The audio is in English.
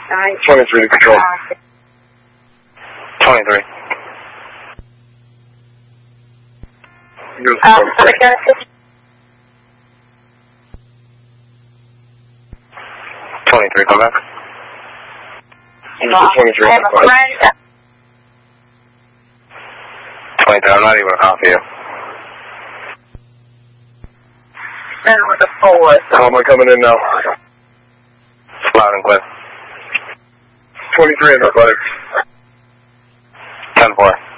23 to control. 23. Sorry, 23, come back. 23, 23, I'm not even going to copy you. With a 4. How am I coming in now? It's loud and clear. 23 in our flight. 10-4.